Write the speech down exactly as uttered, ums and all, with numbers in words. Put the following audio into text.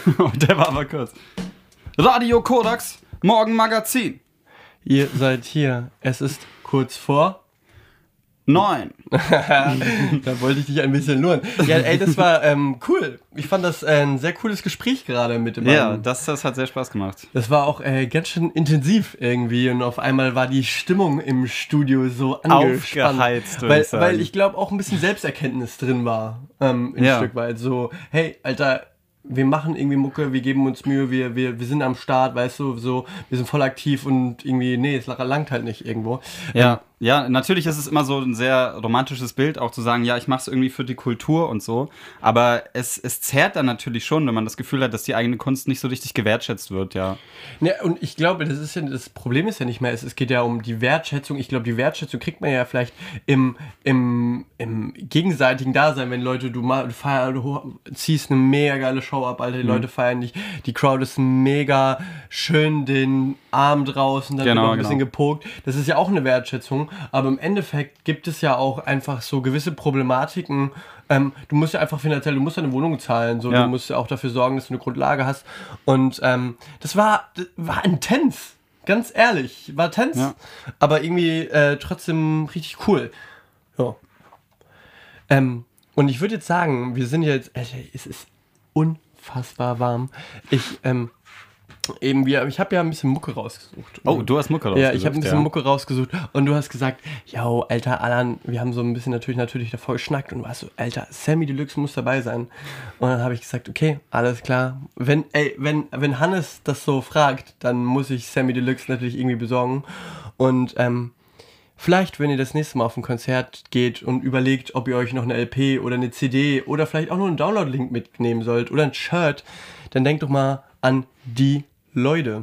Der war aber kurz. Radio Korax, Morgenmagazin. Ihr seid hier. Es ist kurz vor... Neun. Da wollte ich dich ein bisschen luren. Ja, ey, das war ähm, cool. Ich fand das äh, ein sehr cooles Gespräch gerade mit dem Ja, Mann. das, das hat sehr Spaß gemacht. Das war auch äh, ganz schön intensiv irgendwie und auf einmal war die Stimmung im Studio so angespannt. Aufgeheizt, würde weil, ich sagen. weil ich glaube auch ein bisschen Selbsterkenntnis drin war, ähm, ein Ja. Stück weit. So, hey, Alter, wir machen irgendwie Mucke, wir geben uns Mühe, wir, wir, wir sind am Start, weißt du, so, wir sind voll aktiv und irgendwie, nee, es langt halt nicht irgendwo. Ja, ja, natürlich ist es immer so ein sehr romantisches Bild, auch zu sagen, ja, ich mache es irgendwie für die Kultur und so, aber es, es zerrt dann natürlich schon, wenn man das Gefühl hat, dass die eigene Kunst nicht so richtig gewertschätzt wird, ja. Ja, und ich glaube, das ist ja, das Problem ist ja nicht mehr, es, es geht ja um die Wertschätzung. Ich glaube, die Wertschätzung kriegt man ja vielleicht im, im, im gegenseitigen Dasein, wenn Leute, du, mal, du, feier, du ziehst eine mega geile Show ab, Alter, die Mhm. Leute feiern dich, die Crowd ist mega schön, den Arm draußen, dann Genau, wird noch ein bisschen genau. gepokt. Das ist ja auch eine Wertschätzung, aber im Endeffekt gibt es ja auch einfach so gewisse Problematiken. Ähm, du musst ja einfach finanziell, du musst deine Wohnung zahlen, so, Ja. du musst ja auch dafür sorgen, dass du eine Grundlage hast. Und ähm, das war, das war intens, ganz ehrlich, war tense, Ja. aber irgendwie äh, trotzdem richtig cool. Ja. Ähm, und ich würde jetzt sagen, wir sind jetzt, Alter, es ist unfassbar warm. Ich, ähm, eben, wir, ich habe ja ein bisschen Mucke rausgesucht. Oh, du hast Mucke Ja, rausgesucht. ich habe ein bisschen ja. Mucke rausgesucht und du hast gesagt, yo, Alter, Alan, wir haben so ein bisschen natürlich natürlich davor geschnackt und du warst so, Alter, Sammy Deluxe muss dabei sein. Und dann habe ich gesagt, okay, alles klar. Wenn, ey, wenn, wenn Hannes das so fragt, dann muss ich Sammy Deluxe natürlich irgendwie besorgen. Und ähm, vielleicht, wenn ihr das nächste Mal auf ein Konzert geht und überlegt, ob ihr euch noch eine L P oder eine C D oder vielleicht auch nur einen Download-Link mitnehmen sollt oder ein Shirt, dann denkt doch mal an die Leute.